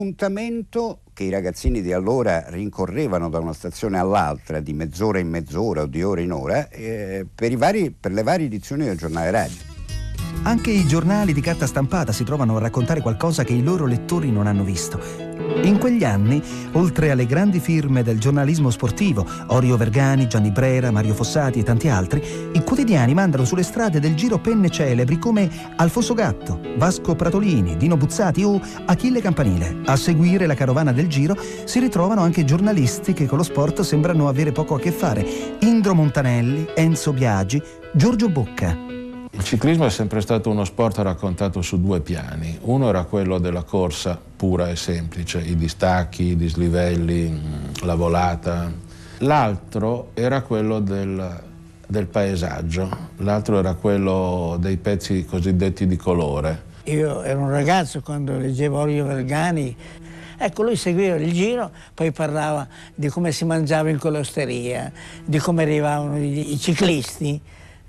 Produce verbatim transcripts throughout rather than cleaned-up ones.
Appuntamento che i ragazzini di allora rincorrevano da una stazione all'altra di mezz'ora in mezz'ora o di ora in ora eh, per, i vari, per le varie edizioni del giornale radio. Anche i giornali di carta stampata si trovano a raccontare qualcosa che i loro lettori non hanno visto. In quegli anni, oltre alle grandi firme del giornalismo sportivo, Orio Vergani, Gianni Brera, Mario Fossati e tanti altri, i quotidiani mandano sulle strade del Giro penne celebri come Alfonso Gatto, Vasco Pratolini, Dino Buzzati o Achille Campanile. A seguire la carovana del Giro si ritrovano anche giornalisti che con lo sport sembrano avere poco a che fare: Indro Montanelli, Enzo Biagi, Giorgio Bocca. Il ciclismo è sempre stato uno sport raccontato su due piani. Uno era quello della corsa pura e semplice, i distacchi, i dislivelli, la volata. L'altro era quello del, del paesaggio, l'altro era quello dei pezzi cosiddetti di colore. Io ero un ragazzo quando leggevo Orio Vergani. Ecco, lui seguiva il Giro, poi parlava di come si mangiava in quell'osteria, di come arrivavano i, i ciclisti.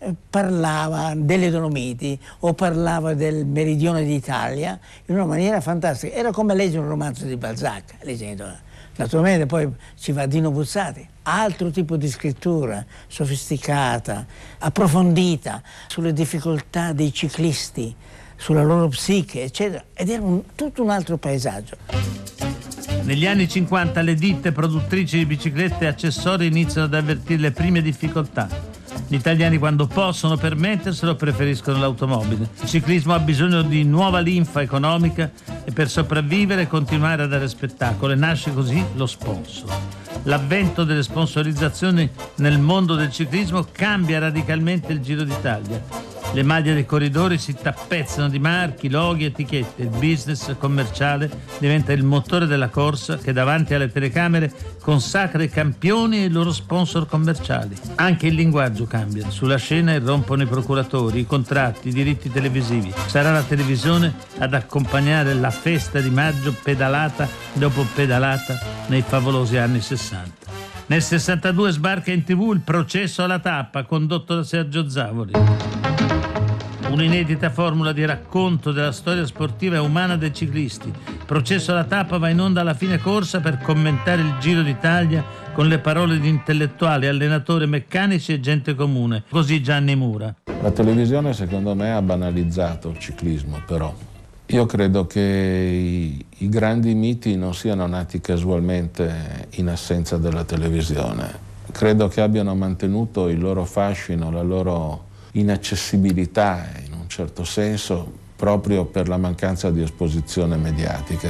Parlava delle Dolomiti o parlava del meridione d'Italia in una maniera fantastica. Era come leggere un romanzo di Balzac, leggendo. Naturalmente poi ci va Dino Buzzati, altro tipo di scrittura sofisticata, approfondita sulle difficoltà dei ciclisti, sulla loro psiche, eccetera, ed era un, tutto un altro paesaggio. Negli anni cinquanta le ditte produttrici di biciclette e accessori iniziano ad avvertire le prime difficoltà. Gli italiani, quando possono permetterselo, preferiscono l'automobile. Il ciclismo ha bisogno di nuova linfa economica e per sopravvivere e continuare a dare spettacolo, e nasce così lo sponsor. L'avvento delle sponsorizzazioni nel mondo del ciclismo cambia radicalmente il Giro d'Italia. Le maglie dei corridori si tappezzano di marchi, loghi, etichette. Il business commerciale diventa il motore della corsa che davanti alle telecamere consacra i campioni e i loro sponsor commerciali. Anche il linguaggio cambia. Sulla scena irrompono i procuratori, i contratti, i diritti televisivi. Sarà la televisione ad accompagnare la festa di maggio pedalata dopo pedalata nei favolosi anni sessanta. Nel sessantadue sbarca in tivù Il processo alla tappa, condotto da Sergio Zavoli. Un'inedita formula di racconto della storia sportiva e umana dei ciclisti. Processo alla tappa va in onda alla fine corsa per commentare il Giro d'Italia con le parole di intellettuali, allenatori, meccanici e gente comune. Così Gianni Mura. La televisione secondo me ha banalizzato il ciclismo, però. Io credo che i, i grandi miti non siano nati casualmente in assenza della televisione. Credo che abbiano mantenuto il loro fascino, la loro inaccessibilità in un certo senso proprio per la mancanza di esposizione mediatica.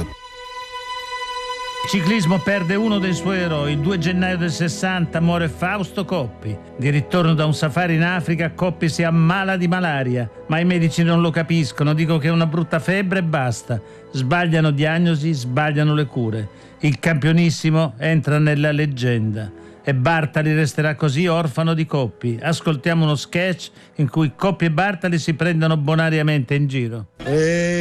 Il ciclismo perde uno dei suoi eroi. Il due gennaio del sessanta muore Fausto Coppi. Di ritorno da un safari in Africa, Coppi si ammala di malaria, ma i medici non lo capiscono, dicono che è una brutta febbre e basta. Sbagliano diagnosi, sbagliano le cure. Il campionissimo entra nella leggenda. E Bartali resterà così orfano di Coppi. Ascoltiamo uno sketch in cui Coppi e Bartali si prendono bonariamente in giro. E